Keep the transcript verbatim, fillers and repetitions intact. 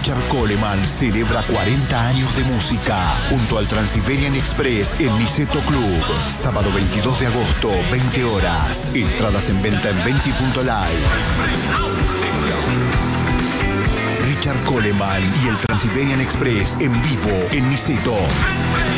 Richard Coleman celebra cuarenta años de música junto al Transiberian Express en Niceto Club. Sábado veintidós de agosto, veinte horas. Entradas en venta en venti punto live. Richard Coleman y el Transiberian Express en vivo en Niceto.